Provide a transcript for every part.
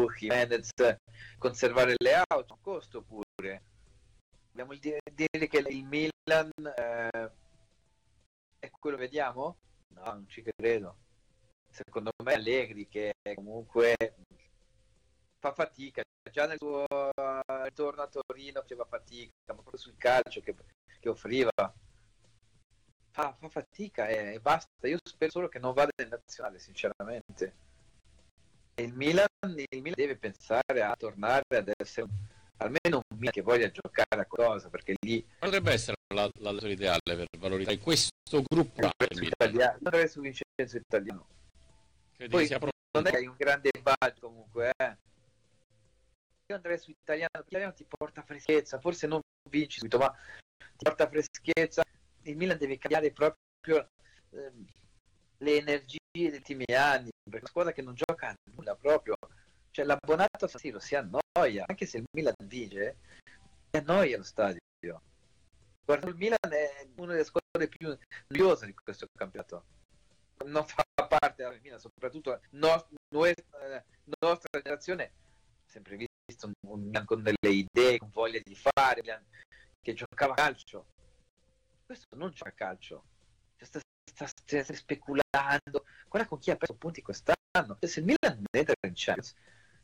Jimenez, conservare le auto, un costo pure. Dobbiamo dire che il Milan è quello che vediamo? No, non ci credo. Secondo me Allegri, che comunque fa fatica, già nel suo ritorno a Torino faceva fatica, ma proprio sul calcio che offriva fa fatica e basta. Io spero solo che non vada in nazionale, sinceramente. E il Milan deve pensare a tornare ad essere almeno un Milan che voglia giocare a qualcosa, perché lì potrebbe essere la ideale per valorizzare questo gruppo italiano, non deve su Vincenzo Italiano. Poi non è che hai un grande budget comunque, io andrei su Italiano ti porta freschezza, forse non vinci subito, ma ti porta freschezza. Il Milan deve cambiare proprio le energie degli ultimi anni, perché è una squadra che non gioca a nulla proprio, cioè l'abbonato a San Siro si annoia, anche se il Milan vince si annoia lo stadio. Guarda, il Milan è una delle squadre più noiose di questo campionato, non fa parte del Milan, soprattutto nostra generazione sempre visto un Milan con delle idee, con voglia di fare, che giocava a calcio. Questo non gioca a calcio, sta speculando. Guarda con chi ha perso punti quest'anno. Se il Milan entra in Champions,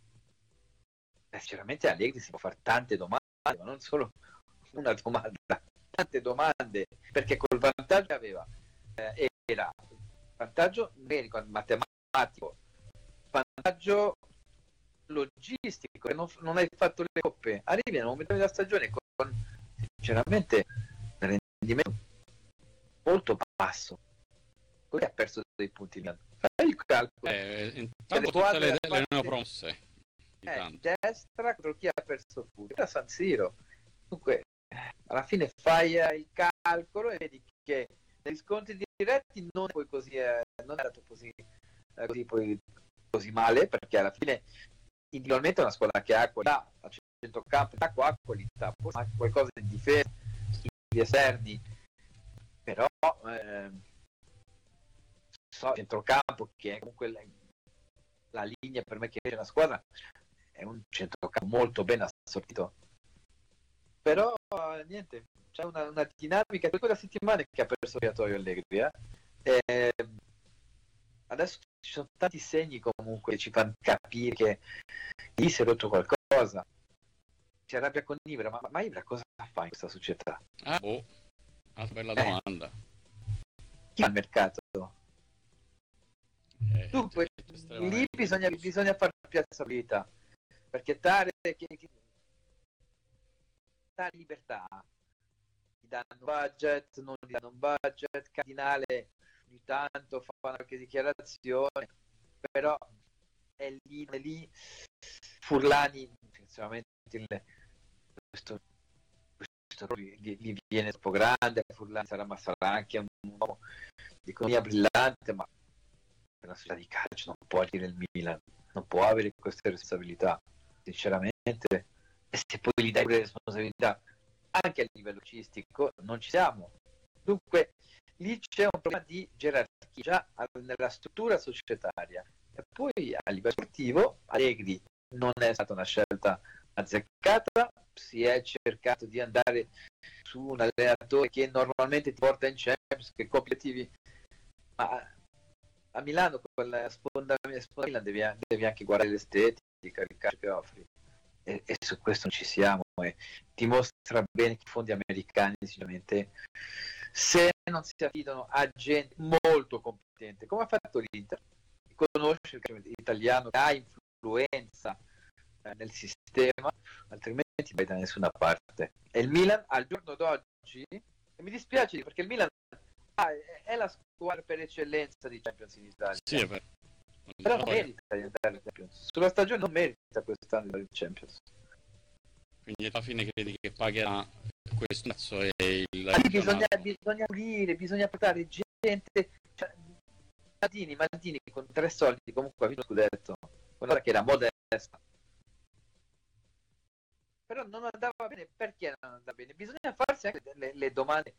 sinceramente Allegri si può fare tante domande, ma non solo una domanda, tante domande, perché col vantaggio che aveva era vantaggio numerico, matematico, vantaggio logistico, non hai fatto le coppe, arrivi nel momento della stagione con sinceramente un rendimento molto basso, così ha perso dei punti. Fai il calcolo, intanto tutte le neopromosse destra contro chi ha perso punti da San Siro. Dunque alla fine fai il calcolo e vedi che negli scontri diretti non è poi così, non è andato così male, perché alla fine individualmente è una squadra che ha qualità a centrocampo, ha qualità, forse ha qualcosa di difesa sugli esterni, però centrocampo, che è comunque la linea per me che è la squadra, è un centrocampo molto ben assortito, però niente, c'è una dinamica per quella settimana che ha perso Viatorio Allegri, adesso ci sono tanti segni comunque che ci fanno capire che lì si è rotto qualcosa. Si arrabbia con Ibra, ma Ibra cosa fa in questa società? Una bella domanda. Chi fa il mercato? Dunque lì bisogna fare piazzabilità, perché dare libertà, gli danno budget, non gli danno budget. Cardinale ogni tanto fa qualche dichiarazione, però è lì Furlani sinceramente questo gli viene troppo grande. Furlani sarà anche un uomo di economia brillante, ma per una società di calcio non può dire il Milan, non può avere queste responsabilità sinceramente, e se poi gli dai le responsabilità anche a livello logistico non ci siamo. Dunque lì c'è un problema di gerarchia già nella struttura societaria, e poi a livello sportivo Allegri non è stata una scelta azzeccata. Si è cercato di andare su un allenatore che normalmente ti porta in Champions, che competitivi, ma a Milano con la sponda Milan devi anche guardare l'estetica, il calcio che offri, e su questo non ci siamo, e dimostra bene che i fondi americani sicuramente, se non si affidano a gente molto competente come ha fatto l'Inter, conosce il calcio italiano, che ha influenza nel sistema, altrimenti vai da nessuna parte. E il Milan al giorno d'oggi, e mi dispiace perché il Milan è la squadra per eccellenza di Champions in Italia, però non merita di andare in Champions. Sulla stagione non merita quest'anno di Champions, quindi alla fine credi che pagherà questo prezzo? Bisogna pulire, bisogna portare gente, cioè, Maldini con 3 soldi comunque ha vinto lo scudetto, guarda che era modesta, però non andava bene. Perché non andava bene? Bisogna farsi anche le domande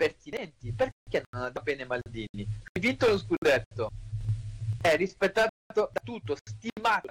pertinenti. Perché non andava bene Maldini? Ha vinto lo scudetto, è rispettato da tutto, stimato